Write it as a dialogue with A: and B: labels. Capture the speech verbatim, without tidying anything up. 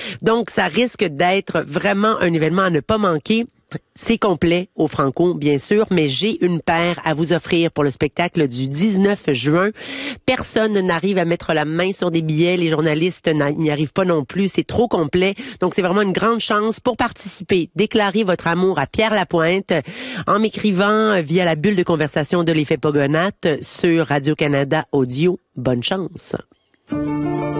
A: Donc, ça risque d'être vraiment un événement à ne pas manquer. C'est complet au Franco, bien sûr, mais j'ai une paire à vous offrir pour le spectacle du dix-neuf juin. Personne n'arrive à mettre la main sur des billets. Les journalistes n'y arrivent pas non plus. C'est trop complet. Donc, c'est vraiment une grande chance pour participer. Déclarez votre amour à Pierre Lapointe en m'écrivant via la bulle de conversation de l'effet Pogonate sur Radio-Canada Audio. Bonne chance.